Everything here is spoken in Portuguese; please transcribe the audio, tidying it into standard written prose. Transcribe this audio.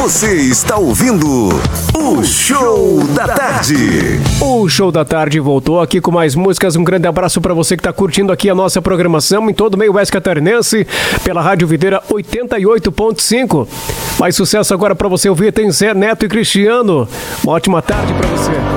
Você está ouvindo o Show da Tarde. O Show da Tarde voltou aqui com mais músicas. Um grande abraço para você que está curtindo aqui a nossa programação em todo o meio oeste catarinense pela Rádio Videira 88.5. Mais sucesso agora para você ouvir. Tem Zé Neto e Cristiano. Uma ótima tarde para você.